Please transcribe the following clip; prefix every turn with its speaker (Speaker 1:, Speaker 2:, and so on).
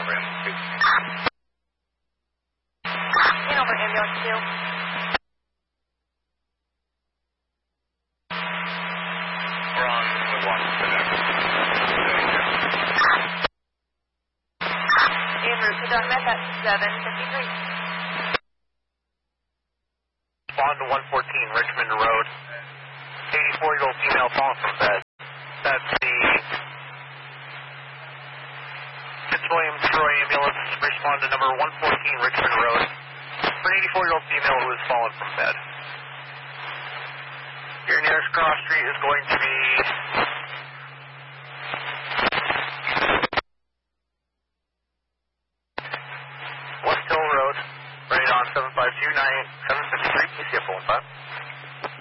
Speaker 1: over ambulance 2.
Speaker 2: Hanover ambulance 2.
Speaker 1: We're on the 1.
Speaker 2: En route to Dunmeth at 7:53.
Speaker 1: Respond to 114 Richmond Road. 84-year-old female fallen from bed. That's the Fitzwilliam Troy ambulance. Respond to number 114 Richmond Road for an 84-year-old female who has fallen from bed. Your nearest cross street is going to be West Hill Road, right on 752-753 PCF 15.